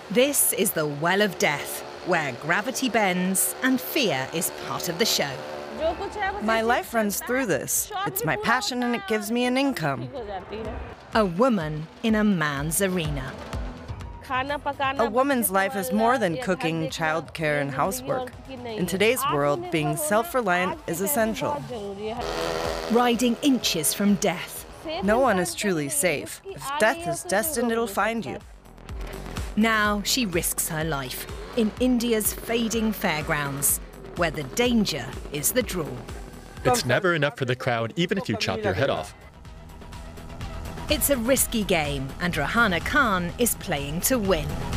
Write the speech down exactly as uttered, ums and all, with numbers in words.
This is the Well of Death, where gravity bends and fear is part of the show. My life runs through this. It's my passion and it gives me an income. A woman in a man's arena. A woman's life is more than cooking, childcare, and housework. In today's world, being self-reliant is essential. Riding inches from death. No one is truly safe. If death is destined, it'll find you. Now she risks her life in India's fading fairgrounds, where the danger is the draw. It's never enough for the crowd, even if you chop your head off. It's a risky game, and Rahana Khan is playing to win.